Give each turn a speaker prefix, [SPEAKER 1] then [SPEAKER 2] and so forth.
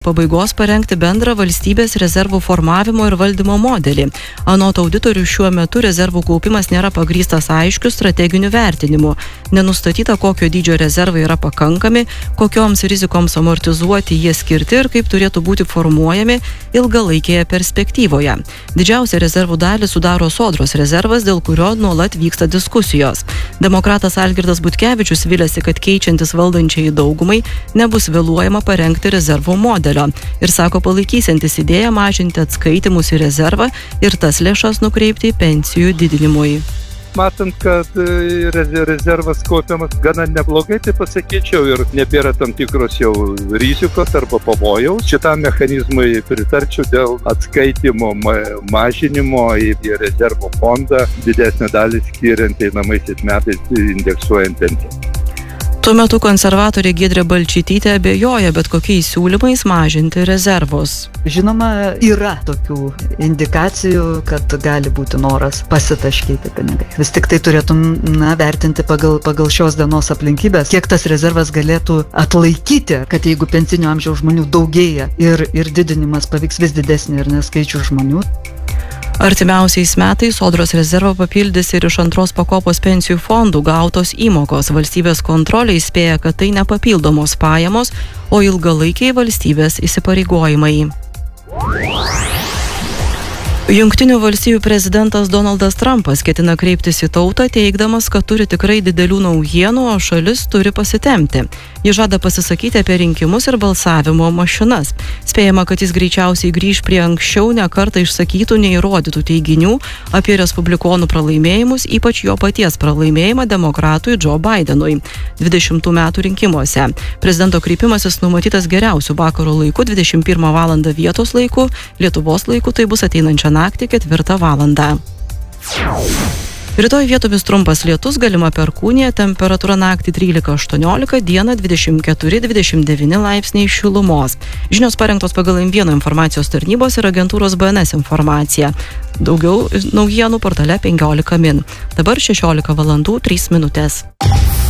[SPEAKER 1] pabaigos parengti bendrą valstybės rezervų formavimo ir valdymo modelį. Anot auditorių šiuo metu rezervų kaupimas nėra pagrįstas aiškių strateginių vertinimų. Nenustatyta, kokio dydžio rezervai yra pakankami, kokioms rizikoms amortizuoti jie skirti ir kaip turėtų būti formuojami ilgalaikėje perspektyvoje. Didžiausią rezervų dalį sudaro Sodros rezervas, dėl kurio nuolat vyksta diskusijos. Demokratas Algirdas Butkevičius viliasi, kad keičiantis valdančiai daugumai nebus vėluojama parengti rezervų modelį. Ir sako palaikysiantis idėją mažinti atskaitimus į rezervą ir tas lėšas nukreipti į pensijų didinimui.
[SPEAKER 2] Matant, kad rezervas kaupiamas gana neblogai, tai pasakyčiau, ir nebėra tam tikros jau rizikos arba pavojaus. Šitam mechanizmui pritarčiau dėl atskaitimo mažinimo į rezervo fondą, didesnę dalį skiriant einamaisiais metais indeksuojant pensiją.
[SPEAKER 1] Tuo metu konservatorė Giedrė Balčytytė abejoja bet kokiais siūlymais mažinti rezervus.
[SPEAKER 3] Žinoma, yra tokių indikacijų, kad gali būti noras pasitaškyti pinigai. Vis tik tai turėtum vertinti pagal šios dienos aplinkybės, kiek tas rezervas galėtų atlaikyti, kad jeigu pensinio amžiaus žmonių daugėja ir didinimas pavyks vis didesnį ir neskaičių žmonių.
[SPEAKER 1] Artimiausiais metais Sodros rezervą papildys ir iš antros pakopos pensijų fondų gautos įmokos. Valstybės kontrolė įspėja, kad tai ne papildomos pajamos, o ilgalaikiai valstybės įsipareigojimai. Jungtinių valstijų prezidentas Donaldas Trumpas ketina kreiptis į tautą, teigdamas, kad turi tikrai didelių naujienų, o šalis turi pasitempti. Jis žada pasisakyti apie rinkimus ir balsavimo mašinas. Spėjama, kad jis greičiausiai grįž prie anksčiau nekartą išsakytų neįrodytų teiginių apie respublikonų pralaimėjimus, ypač jo paties pralaimėjimą demokratui Joe Bidenui 20 metų rinkimuose. Prezidento kreipimasis numatytas geriausių vakaro laiku 21 valandą vietos laiku, Lietuvos laiku tai bus ateinančią naktį 4 valandą. Rytoj vietomis trumpas lietus, galima perkūnija, temperatūra naktį 13-18, dieną 24-29 laipsniai šilumos. Žinios parengtos pagal M1 informacijos tarnybos ir agentūros BNS informaciją. Daugiau naujienų portale 15 min. Dabar 16 valandų 3 minutės.